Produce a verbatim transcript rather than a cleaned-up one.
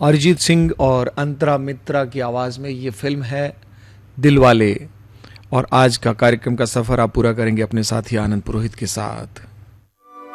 अरिजीत सिंह और अंतरा मित्रा की आवाज़ में ये फिल्म है दिलवाले। और आज का कार्यक्रम का सफ़र आप पूरा करेंगे अपने साथी आनंद पुरोहित के साथ।